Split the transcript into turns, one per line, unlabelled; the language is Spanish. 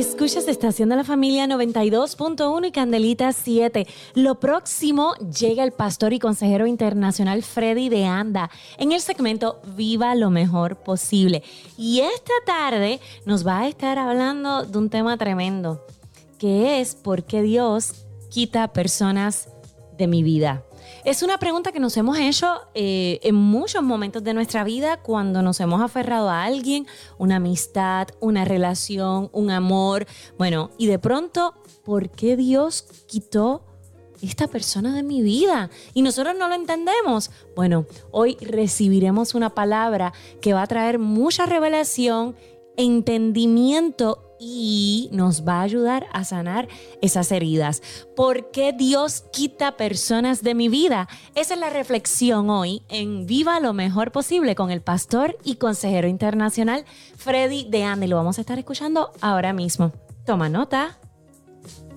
Escuchas Estación de la Familia 92.1 y Candelita 7. Lo próximo llega el pastor y consejero internacional Freddy de Anda en el segmento Viva lo Mejor Posible. Y esta tarde nos va a estar hablando de un tema tremendo, que es ¿por qué Dios quita personas de mi vida? Es una pregunta que nos hemos hecho en muchos momentos de nuestra vida cuando nos hemos aferrado a alguien, una amistad, una relación, un amor. Bueno, y de pronto, ¿por qué Dios quitó esta persona de mi vida? Y nosotros no lo entendemos. Bueno, hoy recibiremos una palabra que va a traer mucha revelación, entendimiento y nos va a ayudar a sanar esas heridas. ¿Por qué Dios quita personas de mi vida? Esa es la reflexión hoy en Viva lo Mejor Posible con el pastor y consejero internacional Freddy de Anda. Y lo vamos a estar escuchando ahora mismo. Toma nota.